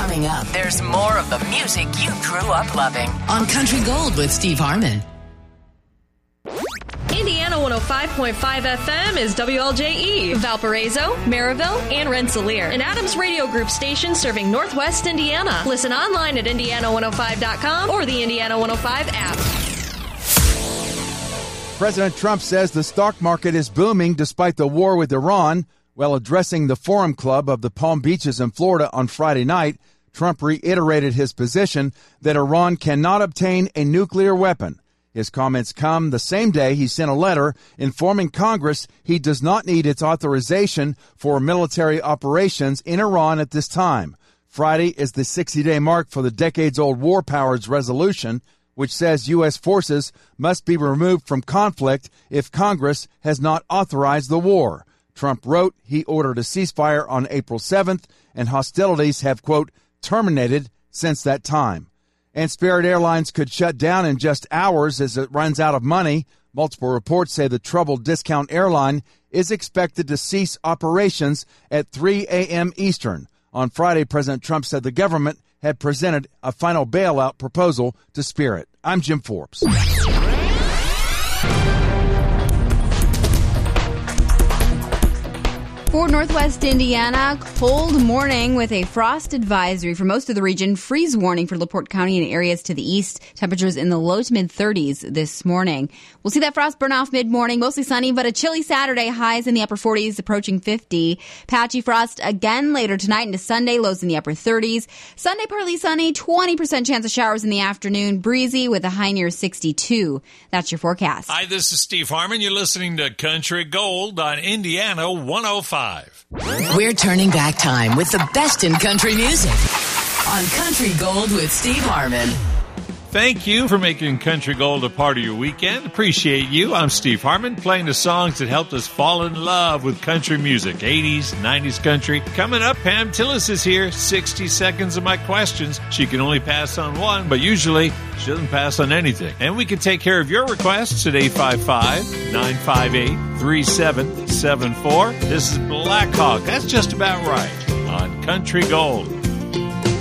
Coming up, there's more of the music you grew up loving on Country Gold with Steve Harmon. Indiana 105.5 FM is WLJE, Valparaiso, Maryville, and Rensselaer, an Adams Radio Group station serving Northwest Indiana. Listen online at Indiana105.com or the Indiana 105 app. President Trump says the stock market is booming despite the war with Iran. While addressing the Forum Club of the Palm Beaches in Florida on Friday night, Trump reiterated his position that Iran cannot obtain a nuclear weapon. His comments come the same day he sent a letter informing Congress he does not need its authorization for military operations in Iran at this time. Friday is the 60-day mark for the decades-old War Powers Resolution, which says U.S. forces must be removed from conflict if Congress has not authorized the war. Trump wrote he ordered a ceasefire on April 7th, and hostilities have, quote, terminated since that time. And Spirit Airlines could shut down in just hours as it runs out of money. Multiple reports say the troubled discount airline is expected to cease operations at 3 a.m. Eastern. On Friday, President Trump said the government had presented a final bailout proposal to Spirit. I'm Jim Forbes. For Northwest Indiana, cold morning with a frost advisory for most of the region. Freeze warning for LaPorte County and areas to the east. Temperatures in the low to mid-30s this morning. We'll see that frost burn off mid-morning. Mostly sunny, but a chilly Saturday. Highs in the upper 40s, approaching 50. Patchy frost again later tonight into Sunday. Lows in the upper 30s. Sunday partly sunny. 20% chance of showers in the afternoon. Breezy with a high near 62. That's your forecast. Hi, this is Steve Harmon. You're listening to Country Gold on Indiana 105. We're turning back time with the best in country music on Country Gold with Steve Harmon. Thank you for making Country Gold a part of your weekend. Appreciate you. I'm Steve Harmon, playing the songs that helped us fall in love with country music. 80s, 90s country. Coming up, Pam Tillis is here. 60 seconds of my questions. She can only pass on one, but usually she doesn't pass on anything. And we can take care of your requests at 855-958-3774. This is Black Hawk. That's just about right on Country Gold.